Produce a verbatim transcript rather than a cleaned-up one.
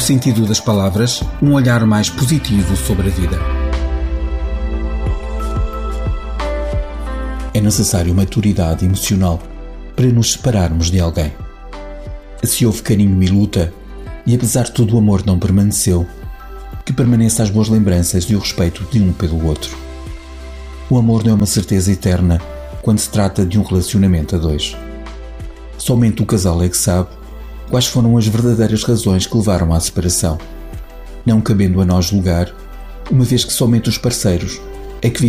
sentido das palavras, um olhar mais positivo sobre a vida. É necessário maturidade emocional para nos separarmos de alguém. Se houve carinho e luta, e apesar de tudo o amor não permaneceu, que permaneça as boas lembranças e o respeito de um pelo outro. O amor não é uma certeza eterna quando se trata de um relacionamento a dois. Somente o casal é que sabe quais foram as verdadeiras razões que levaram à separação, não cabendo a nós julgar, uma vez que somente os parceiros